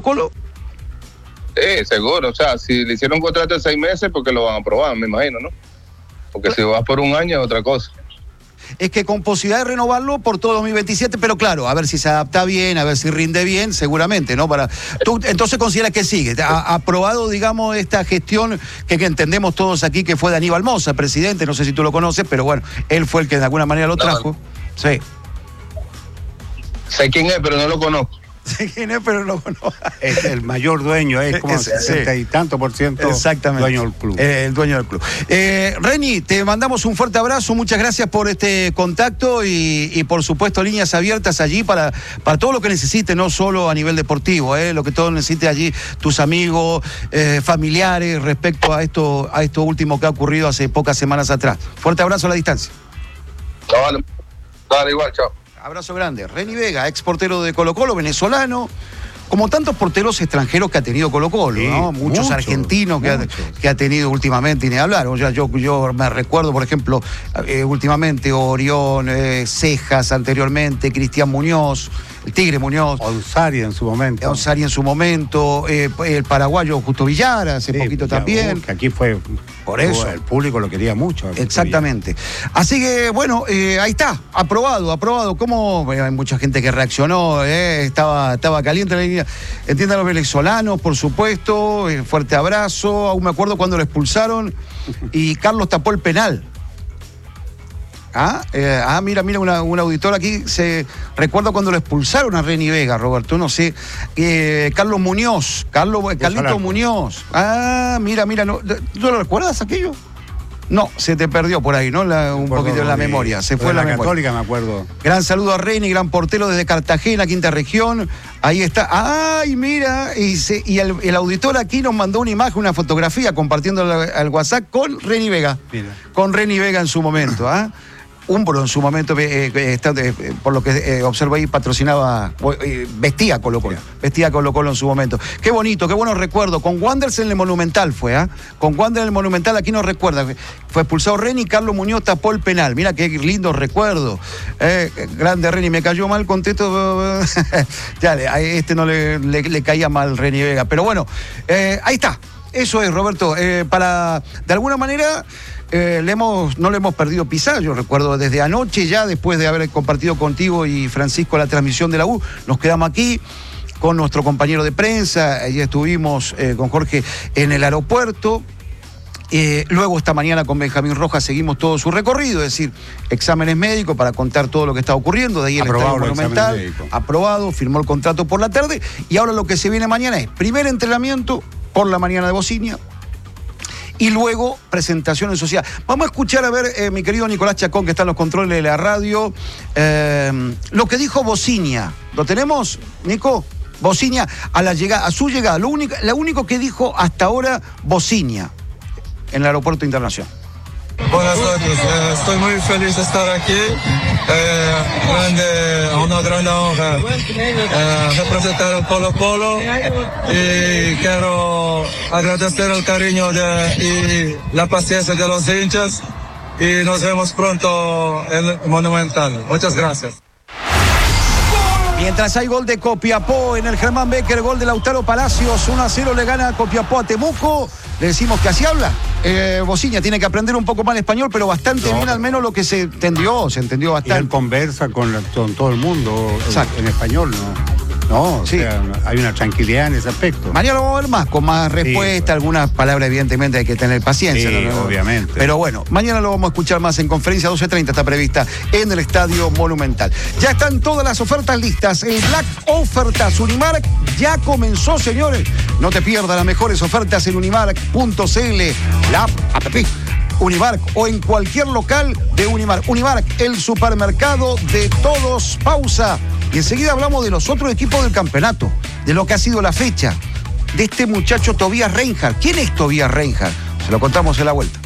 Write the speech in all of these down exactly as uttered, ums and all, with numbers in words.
Colo? Sí, seguro. O sea, si le hicieron un contrato de seis meses, porque lo van a aprobar, me imagino, ¿no? Porque si vas por un año es otra cosa. Es que con posibilidad de renovarlo por todo dos mil veintisiete, pero claro, a ver si se adapta bien, a ver si rinde bien, seguramente, ¿no? Para tú entonces consideras que sigue, ha aprobado, digamos, esta gestión que, que entendemos todos aquí, que fue de Aníbal Mosa, presidente, no sé si tú lo conoces, pero bueno, él fue el que de alguna manera lo trajo. No. Sí. Sé quién es, pero no lo conozco. Sé quién es, pero no lo conozco. Es el mayor dueño, es como sesenta sí. y tanto por ciento dueño del club. Eh, el dueño del club. Eh, Reni, te mandamos un fuerte abrazo, muchas gracias por este contacto y, y por supuesto líneas abiertas allí para, para todo lo que necesite, no solo a nivel deportivo, eh, lo que todo necesite allí, tus amigos, eh, familiares, respecto a esto, a esto último que ha ocurrido hace pocas semanas atrás. Fuerte abrazo a la distancia. No, vale. Dale, igual, chao. Abrazo grande. Reni Vega, ex portero de Colo-Colo, venezolano, como tantos porteros extranjeros que ha tenido Colo-Colo, sí, ¿no? Muchos mucho, argentinos que ha, que ha tenido últimamente, y ni hablar. O sea, yo, yo me recuerdo, por ejemplo, eh, últimamente Orión, eh, Cejas anteriormente, Cristian Muñoz, el Tigre Muñoz. Onsari en su momento. Onsari en su momento, eh, el paraguayo Justo Villar hace sí, poquito ya, también. Que aquí fue, por eso. El público lo quería mucho. Exactamente. Así que, bueno, eh, ahí está, aprobado, aprobado. ¿Cómo? Bueno, hay mucha gente que reaccionó, eh, estaba, estaba caliente la línea. Entiendan los venezolanos, por supuesto, eh, fuerte abrazo. Aún me acuerdo cuando lo expulsaron y Carlos tapó el penal. Ah, eh, ah, mira, mira, una, un auditor aquí se recuerda cuando lo expulsaron a Reni Vega, Roberto, no sé. Eh, Carlos Muñoz, Carlos, Carlito Muñoz. Ah, mira, mira, ¿no, ¿tú lo recuerdas aquello? No, se te perdió por ahí, ¿no? La, un por poquito en la memoria, se fue la, la memoria. Católica, me acuerdo. Gran saludo a Reni, gran portero desde Cartagena, quinta región. Ahí está. ¡Ay, mira! Y, se, y el, el auditor aquí nos mandó una imagen, una fotografía, compartiendo al WhatsApp con Reni Vega. Mira. Con Reni Vega en su momento, ¿ah? ¿eh? Umbro en su momento, eh, eh, eh, por lo que eh, observo ahí, patrocinaba, eh, vestía Colo-Colo, vestía Colo-Colo en su momento. Qué bonito, qué buenos recuerdos. Con Wanderers en el Monumental fue, ¿ah? ¿eh? Con Wanderers en el Monumental, aquí nos recuerda. Fue expulsado Reni, Carlos Muñoz tapó el penal. Mira qué lindo recuerdo. Eh, grande Reni, me cayó mal contexto. Ya, a este no le, le, le caía mal Reni Vega. Pero bueno, eh, ahí está. Eso es, Roberto. Eh, para, de alguna manera... Eh, le hemos, no le hemos perdido pisar. Yo recuerdo desde anoche ya, después de haber compartido contigo y Francisco la transmisión de la U, nos quedamos aquí con nuestro compañero de prensa, allí estuvimos eh, con Jorge en el aeropuerto. Eh, luego esta mañana con Benjamín Rojas seguimos todo su recorrido, es decir, exámenes médicos para contar todo lo que está ocurriendo, de ahí el Estadio Monumental, aprobado, firmó el contrato por la tarde, y ahora lo que se viene mañana es primer entrenamiento por la mañana de Bocinia, y luego presentación en sociedad. Vamos a escuchar, a ver, eh, mi querido Nicolás Chacón, que está en los controles de la radio, eh, lo que dijo Bocinia. ¿Lo tenemos, Nico? Bocinia, a la llegada, a su llegada, lo único, lo único que dijo hasta ahora Bocinia en el aeropuerto internacional. Buenas noches, eh, estoy muy feliz de estar aquí. Eh, grande, una gran honra eh, representar el Colo-Colo y quiero agradecer el cariño de, y la paciencia de los hinchas y nos vemos pronto en el Monumental. Muchas gracias. Mientras hay gol de Copiapó en el Germán Becker, gol de Lautaro Palacios, uno a cero le gana Copiapó a Temuco. Le decimos que así habla. Eh, Bocinia tiene que aprender un poco más español, pero bastante no. bien, al menos lo que se entendió, se entendió bastante. Y él conversa con, la, con todo el mundo en, en español, ¿no? No, sí. O sea, hay una tranquilidad en ese aspecto. Mañana lo vamos a ver más, con más respuesta, sí, algunas palabras evidentemente hay que tener paciencia. Sí, ¿no? obviamente. Pero bueno, mañana lo vamos a escuchar más en conferencia, doce treinta está prevista en el Estadio Monumental. Ya están todas las ofertas listas, el Black Ofertas Unimark ya comenzó, señores. No te pierdas las mejores ofertas en unimark punto c l, la app, app. Unimark o en cualquier local de Unimark. Unimark, el supermercado de todos. Pausa. Y enseguida hablamos de los otros equipos del campeonato, de lo que ha sido la fecha, de este muchacho Tobías Reinhardt. ¿Quién es Tobías Reinhardt? Se lo contamos en la vuelta.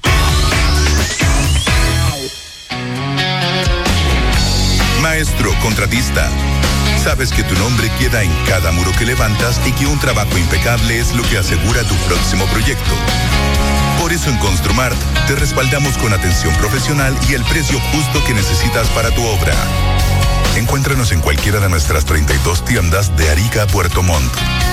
Maestro contratista, sabes que tu nombre queda en cada muro que levantas y que un trabajo impecable es lo que asegura tu próximo proyecto. Por eso en Construmart te respaldamos con atención profesional y el precio justo que necesitas para tu obra. Encuéntranos en cualquiera de nuestras treinta y dos tiendas de Arica a Puerto Montt.